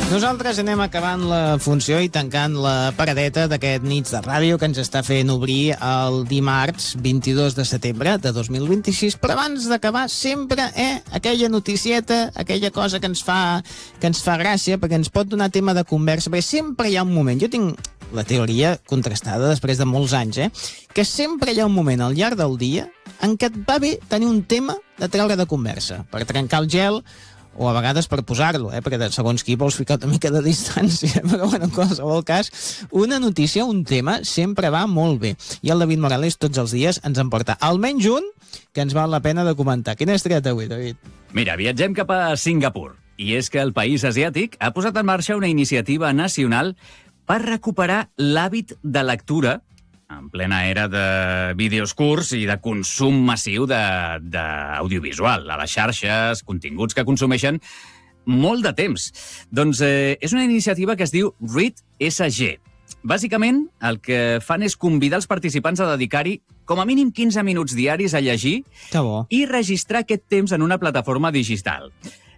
Nosaltres anem acabant la funció i tancant la paradeta d'aquest nits de ràdio que ens està fent obrir el dimarts 22 de setembre de 2026, però abans d'acabar sempre aquella noticieta, aquella cosa que ens fa gràcia, perquè ens pot donar tema de conversa, perquè sempre hi ha un moment, jo tinc la teoria contrastada després de molts anys, que sempre hi ha un moment al llarg del dia en què et va bé tenir un tema de treure de conversa, per trencar el gel, o a vegades per posar-lo, perquè de segons qui vols ficar una mica de distància, però bueno, en qualsevol cas, una notícia, un tema, sempre va molt bé. I el David Morales tots els dies ens en porta almenys un que ens val la pena de comentar. Quin has triat avui, David? Mira, viatgem cap a Singapur. I és que el país asiàtic ha posat en marxa una iniciativa nacional per recuperar l'hàbit de lectura en plena era de vídeos curts i de consum massiu d'audiovisual, a les xarxes, continguts que consumeixen molt de temps. Doncs és una iniciativa que es diu Read SG. Bàsicament, el que fan és convidar els participants a dedicar-hi com a mínim 15 minuts diaris a llegir i registrar aquest temps en una plataforma digital.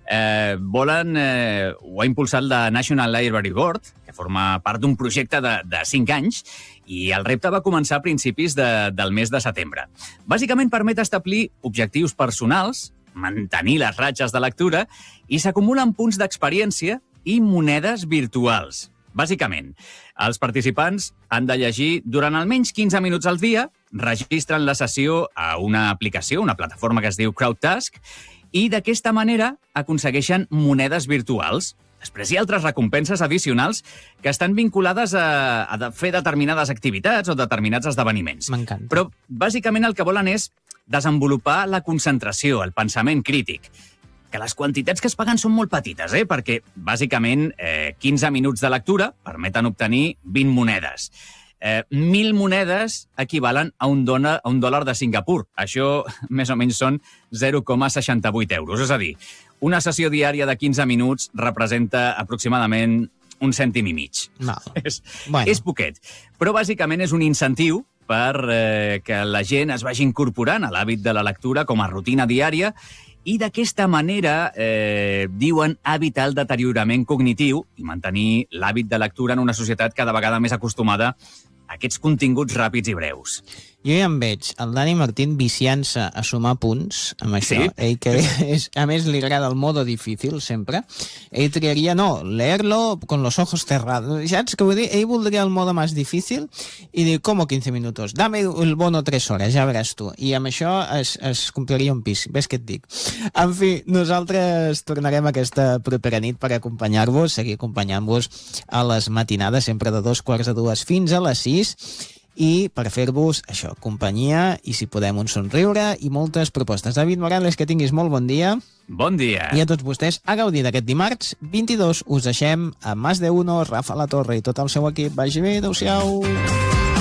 Ho ha impulsat la National Library Board, que forma part d'un projecte de 5 anys, i el repte va començar a principis del mes de setembre. Bàsicament permet establir objectius personals, mantenir les ratxes de lectura i s'acumulen punts d'experiència i monedes virtuals. Bàsicament, els participants han de llegir durant almenys 15 minuts al dia, registren la sessió a una aplicació, una plataforma que es diu CrowdTask, i d'aquesta manera aconsegueixen monedes virtuals. Després hi ha altres recompenses addicionals que estan vinculades a fer determinades activitats o determinats esdeveniments. M'encanta. Però, bàsicament, el que volen és desenvolupar la concentració, el pensament crític. Que les quantitats que es paguen són molt petites, perquè, bàsicament, 15 minuts de lectura permeten obtenir 20 monedes. 1.000 monedes equivalen a un dòlar de Singapur. Això, més o menys, són 0,68 euros. És a dir, una sessió diària de 15 minuts representa aproximadament un cèntim i mig. És poquet. Però, bàsicament, és un incentiu per que la gent es vagi incorporant a l'hàbit de la lectura com a rutina diària i d'aquesta manera, diuen, evitar el deteriorament cognitiu i mantenir l'hàbit de lectura en una societat cada vegada més acostumada a aquests continguts ràpids i breus. Jo ja em veig el Dani Martín viciant-se a sumar punts amb això. Sí? Ell que a més li agrada el modo difícil, sempre. Ell triaria, leerlo con los ojos cerrados. Saps què vull dir? Ell voldria el modo más difícil i diu, ¿cómo 15 minutos? Dame el bono 3 hores, ja veràs tu. I amb això es compraria un pis. Ves què et dic? En fi, nosaltres tornarem aquesta propera nit per acompanyar-vos, seguir acompanyant-vos a les matinades, sempre de 2:45 fins a les 6, i per fer-vos això, companyia, i si podem un somriure i moltes propostes. David Morales, que tinguis molt bon dia. Bon dia. I a tots vostès, a gaudir d'aquest dimarts 22. Us deixem a Más de Uno, Rafa La Torre i tot el seu equip. Vagi bé, adeu-siau.